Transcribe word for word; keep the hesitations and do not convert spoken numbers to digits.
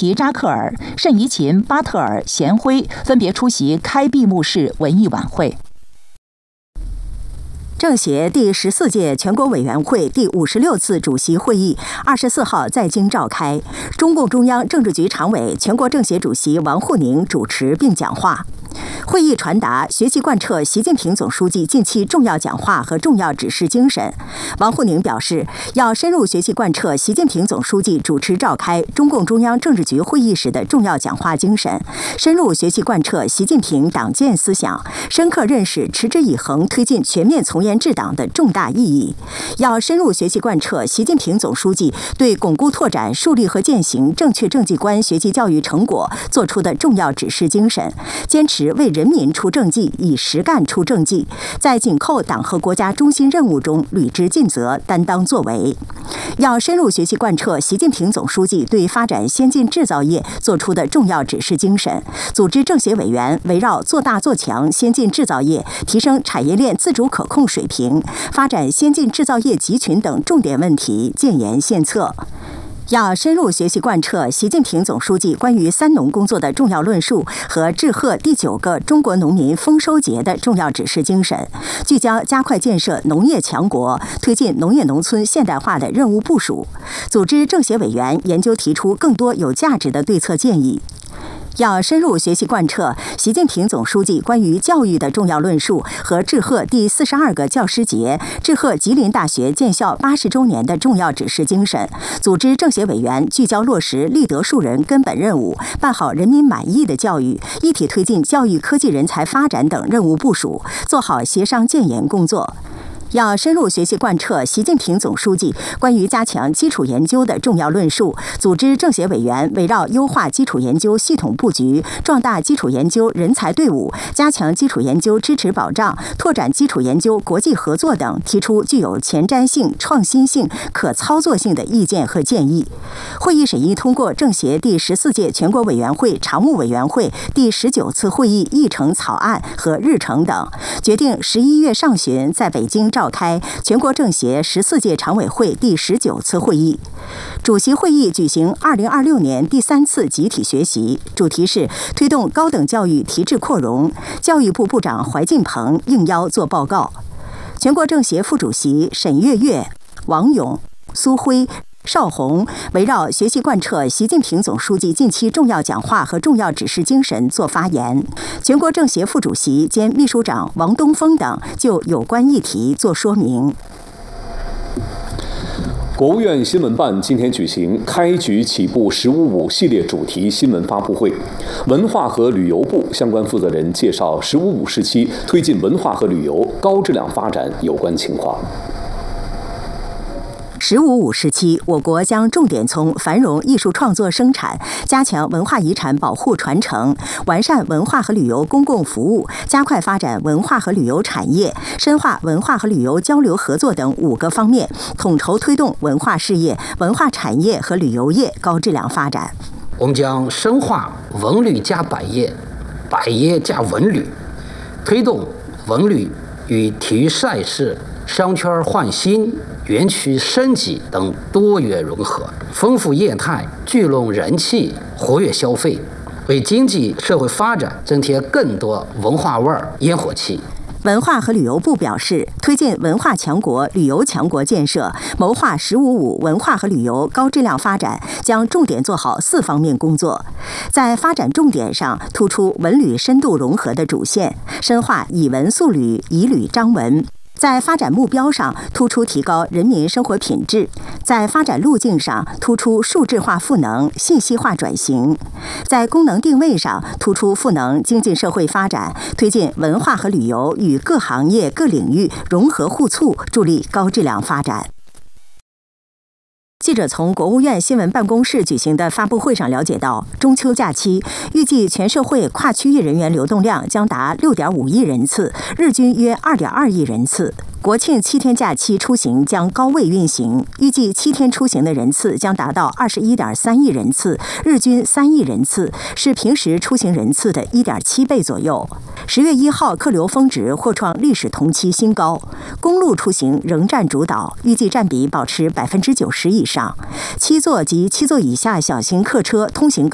提扎克尔、圣怡琴、巴特尔、贤辉分别出席开闭幕式文艺晚会。 政协第十四届全国委员会第五十六次主席会议二十四号在京召开，中共中央政治局常委、全国政协主席王沪宁主持并讲话。会议传达学习贯彻习近平总书记近期重要讲话和重要指示精神。王沪宁表示，要深入学习贯彻习近平总书记主持召开中共中央政治局会议时的重要讲话精神，深入学习贯彻习近平党建思想，深刻认识持之以恒推进全面从严治党的重大意义。要深入学习贯彻习近平总书记对巩固拓展树立和践行正确政绩观学习教育成果作出的重要指示精神，坚持为人民出政绩，以实干出政绩，在紧扣党和国家中心任务中履职尽责、担当作为。要深入学习贯彻习近平总书记对发展先进制造业作出的重要指示精神，组织政协委员围绕做大做强先进制造业、提升产业链自主可控水平、发展先进制造业集群等重点问题建言献策。要深入学习贯彻习近平总书记关于三农工作的重要论述和致贺第九个中国农民丰收节的重要指示精神，聚焦加快建设农业强国、推进农业农村现代化的任务部署，组织政协委员研究提出更多有价值的对策建议。要深入学习贯彻习近平总书记关于教育的重要论述和致贺第四十二个教师节、致贺吉林大学建校八十周年的重要指示精神，组织政协委员聚焦落实立德树人根本任务，办好人民满意的教育，一体推进教育科技人才发展等任务部署，做好协商建言工作。要深入学习贯彻习近平总书记关于加强基础研究的重要论述，组织政协委员围绕优化基础研究系统布局、壮大基础研究人才队伍、加强基础研究支持保障、拓展基础研究国际合作等，提出具有前瞻性、创新性、可操作性的意见和建议。会议审议通过政协第十四届全国委员会常务委员会第十九次会议议程草案和日程等，决定十一月上旬在北京召召开全国政协十四届常委会第十九次会议。主席会议举行二零二六年第三次集体学习，主题是推动高等教育提质扩容。教育部部长怀进鹏应邀作报告。全国政协副主席沈月月、王勇、苏辉、邵宏围绕学习贯彻习近平总书记近期重要讲话和重要指示精神作发言，全国政协副主席兼秘书长王东峰等就有关议题作说明。 国务院新闻办今天举行开局起步“十五五”系列主题新闻发布会，文化和旅游部相关负责人介绍“十五五”时期推进文化和旅游高质量发展有关情况。 十五五时期，我国将重点从繁荣艺术创作生产、加强文化遗产保护传承、完善文化和旅游公共服务、加快发展文化和旅游产业、深化文化和旅游交流合作等五个方面，统筹推动文化事业、文化产业和旅游业高质量发展。 我们将深化文旅加百业、百业加文旅，推动文旅与体育赛事、商圈换新、园区升级等多元融合，丰富业态，聚拢人气，活跃消费，为经济社会发展增添更多文化味儿、烟火气。 文化和旅游部表示，推进文化强国、旅游强国建设，谋划“十五五”文化和旅游高质量发展，将重点做好四方面工作。在发展重点上，突出文旅深度融合的主线，深化以文塑旅、以旅彰文。在发展目标上，突出提高人民生活品质；在发展路径上，突出数字化赋能、信息化转型；在功能定位上，突出赋能经济社会发展，推进文化和旅游与各行业各领域融合互促，助力高质量发展。记者从国务院新闻办公室举行的发布会上了解到，中秋假期预计全社会跨区域人员流动量将达 六点五亿人次，日均约 二点二亿人次。国庆七天假期出行将高位运行，预计七天出行的人次将达到 二十一点三亿人次，日均三亿人次，是平时出行人次的 一点七倍左右。十月一号客流峰值或创历史同期新高，公路出行仍占主导，预计占比保持百分之九十以上。七座及七座以下小型客车通行